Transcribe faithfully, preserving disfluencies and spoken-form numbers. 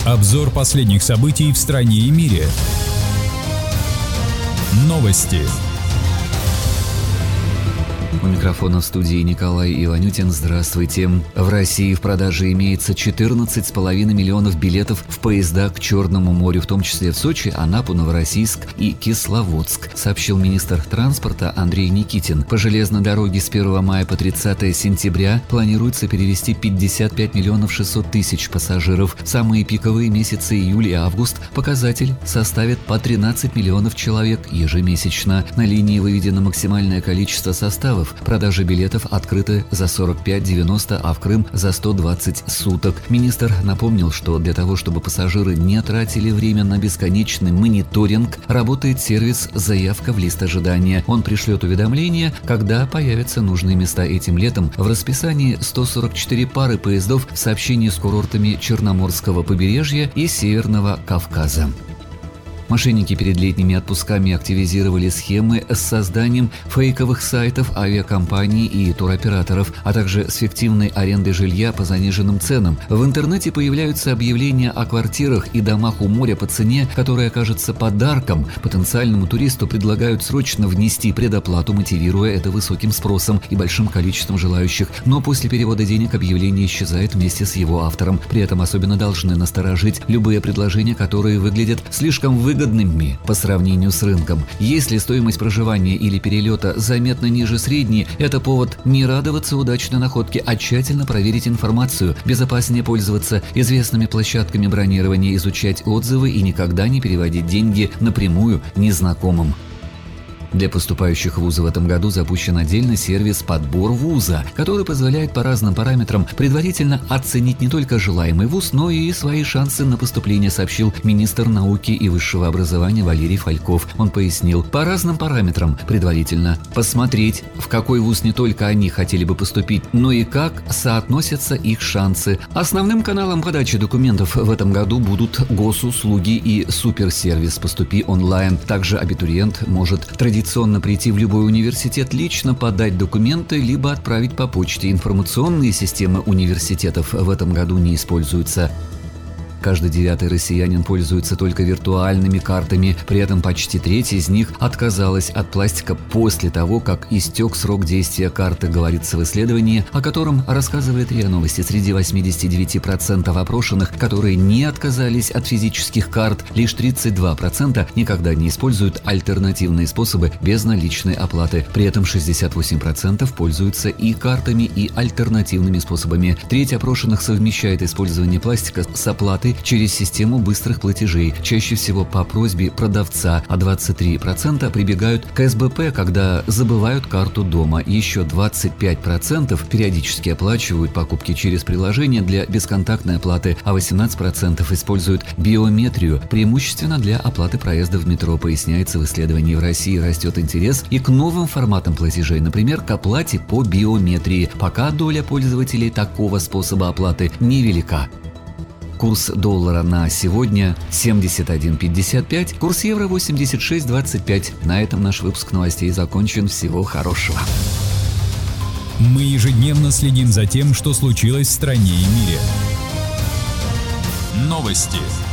Обзор последних событий в стране и мире. Новости. У микрофона в студии Николай Иванютин. Здравствуйте. В России в продаже имеется четырнадцать с половиной миллионов билетов в поезда к Черному морю, в том числе в Сочи, Анапу, Новороссийск и Кисловодск, сообщил министр транспорта Андрей Никитин. По железной дороге с первого мая по тридцатое сентября планируется перевезти пятьдесят пять миллионов шестьсот тысяч пассажиров. В самые пиковые месяцы июль и август показатель составит по тринадцать миллионов человек ежемесячно. На линии выведено максимальное количество составов. Продажи билетов открыты за сорок пять девяносто, а в Крым за сто двадцать суток. Министр напомнил, что для того, чтобы пассажиры не тратили время на бесконечный мониторинг, работает сервис «Заявка в лист ожидания». Он пришлет уведомление, когда появятся нужные места этим летом. В расписании сто сорок четыре пары поездов в сообщении с курортами Черноморского побережья и Северного Кавказа. Мошенники перед летними отпусками активизировали схемы с созданием фейковых сайтов авиакомпаний и туроператоров, а также с фиктивной арендой жилья по заниженным ценам. В интернете появляются объявления о квартирах и домах у моря по цене, которая окажется подарком. Потенциальному туристу предлагают срочно внести предоплату, мотивируя это высоким спросом и большим количеством желающих. Но после перевода денег объявление исчезает вместе с его автором. При этом особенно должны насторожить любые предложения, которые выглядят слишком выгодными выгодными по сравнению с рынком. Если стоимость проживания или перелета заметно ниже средней, это повод не радоваться удачной находке, а тщательно проверить информацию, безопаснее пользоваться известными площадками бронирования, изучать отзывы и никогда не переводить деньги напрямую незнакомым. Для поступающих в вузы в этом году запущен отдельный сервис «Подбор вуза», который позволяет по разным параметрам предварительно оценить не только желаемый вуз, но и свои шансы на поступление, сообщил министр науки и высшего образования Валерий Фальков. Он пояснил, по разным параметрам предварительно посмотреть, в какой вуз не только они хотели бы поступить, но и как соотносятся их шансы. Основным каналом подачи документов в этом году будут госуслуги и суперсервис «Поступи онлайн». Также абитуриент может традиционно Традиционно прийти в любой университет, лично подать документы, либо отправить по почте. Информационные системы университетов в этом году не используются. Каждый девятый россиянин пользуется только виртуальными картами, при этом почти треть из них отказалась от пластика после того, как истек срок действия карты, говорится в исследовании, о котором рассказывает РИА Новости. Среди восемьдесят девять процентов опрошенных, которые не отказались от физических карт, лишь тридцать два процента никогда не используют альтернативные способы безналичной оплаты. При этом шестьдесят восемь процентов пользуются и картами, и альтернативными способами. Треть опрошенных совмещает использование пластика с оплатой через систему быстрых платежей, чаще всего по просьбе продавца, а двадцать три процента прибегают к эс бэ пэ, когда забывают карту дома. Еще двадцать пять процентов периодически оплачивают покупки через приложение для бесконтактной оплаты, а восемнадцать процентов используют биометрию, преимущественно для оплаты проезда в метро, поясняется в исследовании. В России растет интерес и к новым форматам платежей, например, к оплате по биометрии. Пока доля пользователей такого способа оплаты невелика. Курс доллара на сегодня семьдесят один пятьдесят пять, курс евро восемьдесят шесть двадцать пять. На этом наш выпуск новостей закончен. Всего хорошего. Мы ежедневно следим за тем, что случилось в стране и мире. Новости.